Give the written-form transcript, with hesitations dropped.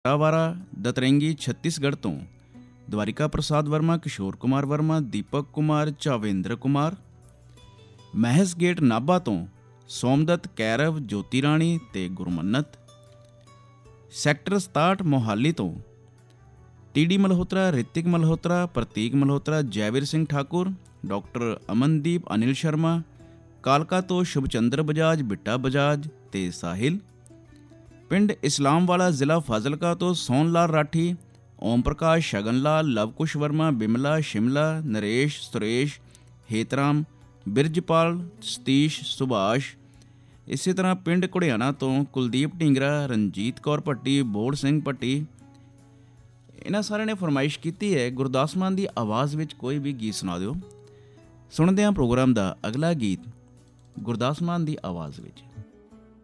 टावारा दतरंगी छत्तीसगढ़ तो द्वारिका प्रसाद वर्मा, किशोर कुमार वर्मा, दीपक कुमार, चावेंद्र कुमार। महस गेट नाभा तो सोमदत्त, कैरव, ज्योति राणी ते गुरमन्नत। सैक्टर 67 मोहाली तो टीडी मल्होत्रा, रितिक मल्होत्रा, प्रतीक मल्होत्रा, जयवीर सिंह ठाकुर, डॉक्टर अमनदीप, अनिल शर्मा। कालका तो शुभचंद्र बजाज, बिट्टा बजाज ते साहिल। पिंड इस्लामवाला जिला फाजिलका तो सोन लाल राठी, ओम प्रकाश, शगन लाल, लवकुश वर्मा, बिमला, शिमला, नरेश, सुरेश, हेतराम, बिरजपाल, सतीश, सुभाष। इसी तरह पिंड घुड़ियाना तो कुलदीप ढींगरा, रंजीत कौर भट्टी, बोड़ सिंह भट्टी। इन्हां सारिਆਂ ने फरमाइश की है गुरदास मान की आवाज़ में कोई भी गीत सुना दिओ। सुनते हैं प्रोग्राम का अगला गीत गुरदास मान की आवाज़ में।